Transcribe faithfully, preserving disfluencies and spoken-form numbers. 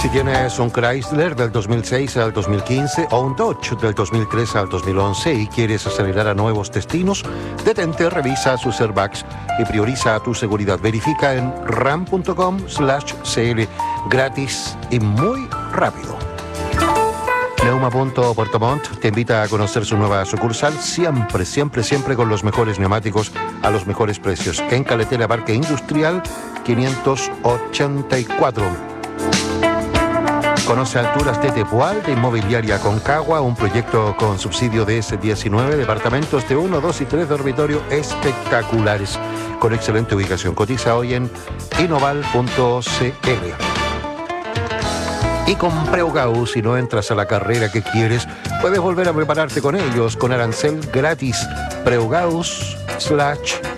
Si tienes un Chrysler del dos mil seis al dos mil quince o un Dodge del dos mil tres al dos mil once y quieres acelerar a nuevos destinos, detente, revisa sus airbags y prioriza tu seguridad. Verifica en ram.com slash cl. Gratis y muy rápido. Neuma punto Puerto Montt te invita a conocer su nueva sucursal, siempre, siempre, siempre con los mejores neumáticos a los mejores precios. En Carretera Parque Industrial quinientos ochenta y cuatro. Conoce Alturas de Tepual de Inmobiliaria Concagua, un proyecto con subsidio de ese diecinueve, departamentos de uno, dos y tres dormitorio espectaculares, con excelente ubicación. Cotiza hoy en inoval punto cl. Y con Preugaus, si no entras a la carrera que quieres, puedes volver a prepararte con ellos, con arancel gratis. Preugaus slash